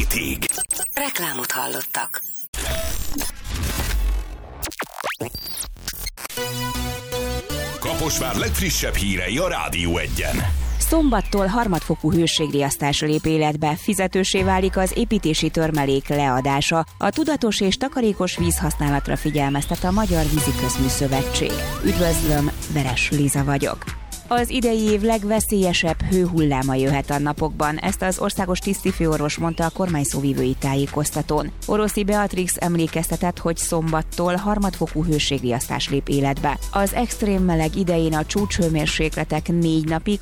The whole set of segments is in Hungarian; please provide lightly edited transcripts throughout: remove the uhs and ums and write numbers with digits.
hétig. Reklámot hallottak. Kaposvár legfrissebb hírei a Rádió 1-en. Szombattól harmadfokú hőségriasztás lép életbe, fizetőssé válik az építési törmelék leadása. A tudatos és takarékos vízhasználatra figyelmeztet a Magyar Víziközmű Szövetség. Üdvözlöm, Veres Liza vagyok. Az idei év legveszélyesebb hőhulláma jöhet a napokban, ezt az országos tisztifőorvos mondta a kormányszóvivői tájékoztatón. Oroszi Beatrix emlékeztetett, hogy szombattól harmadfokú hőségriasztás lép életbe. Az extrém meleg idején a csúcshőmérsékletek 4 napig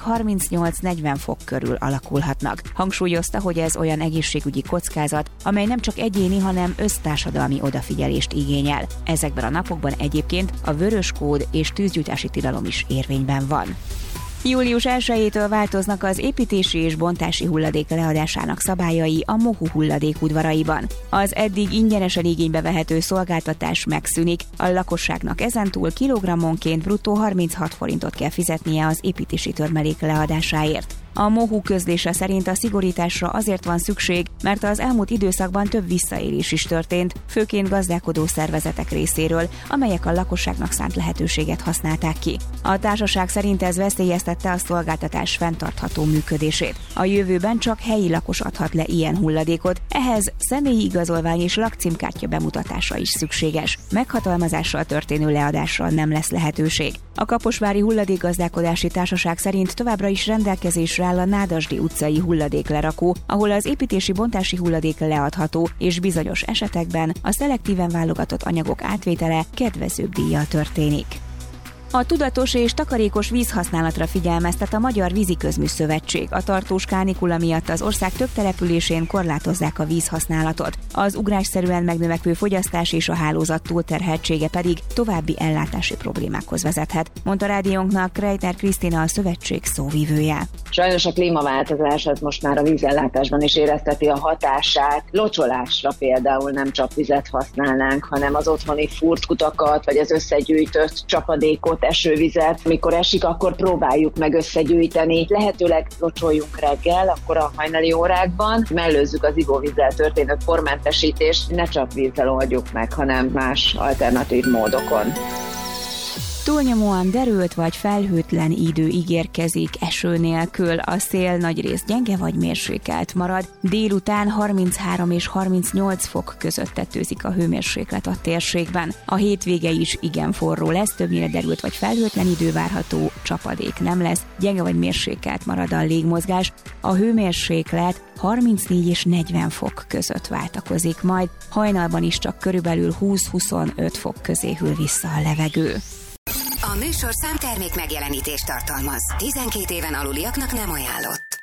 38-40 fok körül alakulhatnak. Hangsúlyozta, hogy ez olyan egészségügyi kockázat, amely nem csak egyéni, hanem össztársadalmi odafigyelést igényel. Ezekben a napokban egyébként a vörös kód és tűzgyújtási tilalom is érvényben van. Július 1-től változnak az építési és bontási hulladék leadásának szabályai a MOHU hulladékudvaraiban. Az eddig ingyenesen igénybe vehető szolgáltatás megszűnik, a lakosságnak ezentúl kilogrammonként bruttó 36 forintot kell fizetnie az építési törmelék leadásáért. A MOHU közlése szerint a szigorításra azért van szükség, mert az elmúlt időszakban több visszaélés is történt, főként gazdálkodó szervezetek részéről, amelyek a lakosságnak szánt lehetőséget használták ki. A társaság szerint ez veszélyeztette a szolgáltatás fenntartható működését. A jövőben csak helyi lakos adhat le ilyen hulladékot, ehhez személyi igazolvány és lakcímkártya bemutatása is szükséges. Meghatalmazással történő leadásra nem lesz lehetőség. A Kaposvári Hulladékgazdálkodási Társaság szerint továbbra is rendelkezésre áll a Nádasdy utcai hulladéklerakó, ahol az építési bontási hulladék leadható, és bizonyos esetekben a szelektíven válogatott anyagok átvétele kedvezőbb díjjal történik. A tudatos és takarékos vízhasználatra figyelmeztet a Magyar Víziközmű Szövetség. A tartós kánikula miatt az ország több településén korlátozzák a vízhasználatot. Az ugrásszerűen megnövekvő fogyasztás és a hálózat túlterheltsége pedig további ellátási problémákhoz vezethet, mondta rádiónknak Kreitner Krisztina, a szövetség szóvivője. Sajnos a klímaváltozás az most már a vízellátásban is érezteti a hatását. Locsolásra például nem csak vizet használnánk, hanem az otthoni fúrt kutakat, vagy az összegyűjtött csapadékot, esővizet. Mikor esik, akkor próbáljuk meg összegyűjteni. Lehetőleg locsoljunk reggel, akkor a hajnali órákban. Mellőzzük az ivóvízzel történő pormentesítést. Ne csak vízzel oldjuk meg, hanem más alternatív módokon. Túlnyomóan derült vagy felhőtlen idő ígérkezik eső nélkül, a szél nagyrészt gyenge vagy mérsékelt marad, délután 33 és 38 fok között tetőzik a hőmérséklet a térségben. A hétvége is igen forró lesz, többnyire derült vagy felhőtlen idő várható, csapadék nem lesz, gyenge vagy mérsékelt marad a légmozgás, a hőmérséklet 34 és 40 fok között váltakozik majd, hajnalban is csak körülbelül 20-25 fok közé hűl vissza a levegő. A műsor számtermék megjelenítést tartalmaz. 12 éven aluliaknak nem ajánlott.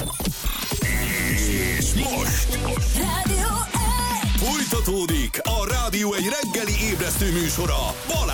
És most Rádió 1! folytatódik a Rádió 1 reggeli ébresztő műsora Balázs!